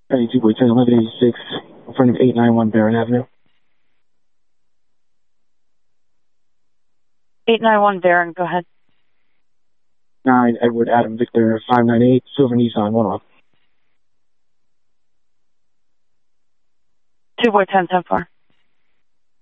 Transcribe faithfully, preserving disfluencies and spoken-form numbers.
ninety-two point ten, eleven eighty-six, in front of eight ninety-one Barron Avenue. eight ninety-one Barron, go ahead. nine Edward Adam Victor, five nine eight, Silver Nissan, one off. two boy ten ten four.